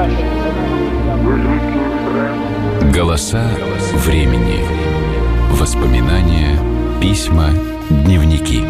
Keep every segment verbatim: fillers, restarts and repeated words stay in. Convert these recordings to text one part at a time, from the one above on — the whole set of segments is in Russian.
Голоса времени. Воспоминания, письма, дневники.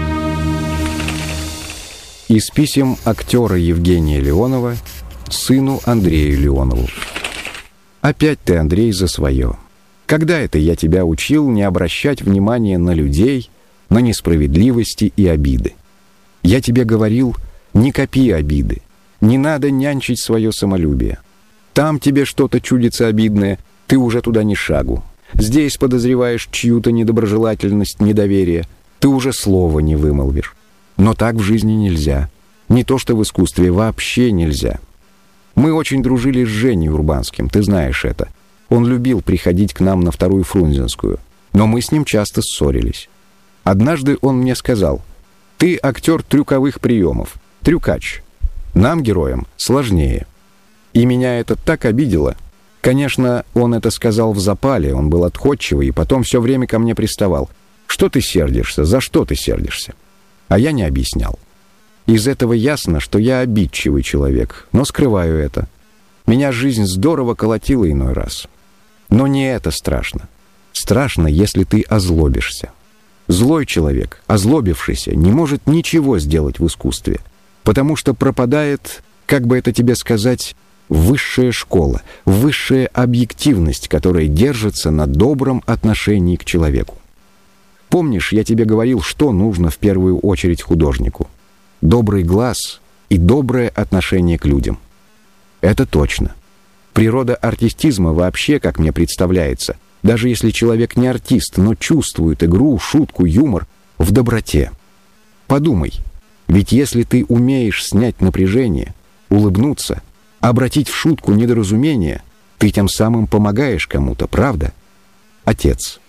Из писем актера Евгения Леонова сыну Андрею Леонову. Опять ты, Андрей, за свое. Когда это я тебя учил не обращать внимания на людей, на несправедливости и обиды? Я тебе говорил, не копи обиды, не надо нянчить свое самолюбие. Там тебе что-то чудится обидное, ты уже туда ни шагу. Здесь подозреваешь чью-то недоброжелательность, недоверие, ты уже слова не вымолвишь. Но так в жизни нельзя. Не то что в искусстве, вообще нельзя. Мы очень дружили с Женей Урбанским, ты знаешь это. Он любил приходить к нам на Вторую Фрунзенскую, но мы с ним часто ссорились. Однажды он мне сказал: «Ты актер трюковых приемов, трюкач. Нам, героям, сложнее». И меня это так обидело. Конечно, он это сказал в запале, он был отходчивый, и потом все время ко мне приставал. «Что ты сердишься? За что ты сердишься?» А я не объяснял. Из этого ясно, что я обидчивый человек, но скрываю это. Меня жизнь здорово колотила иной раз. Но не это страшно. Страшно, если ты озлобишься. Злой человек, озлобившийся, не может ничего сделать в искусстве, потому что пропадает, как бы это тебе сказать, высшая школа, высшая объективность, которая держится на добром отношении к человеку. Помнишь, я тебе говорил, что нужно в первую очередь художнику? Добрый глаз и доброе отношение к людям. Это точно. Природа артистизма вообще, как мне представляется, даже если человек не артист, но чувствует игру, шутку, юмор, в доброте. Подумай, ведь если ты умеешь снять напряжение, улыбнуться, обратить в шутку недоразумение, ты тем самым помогаешь кому-то, правда? Отец.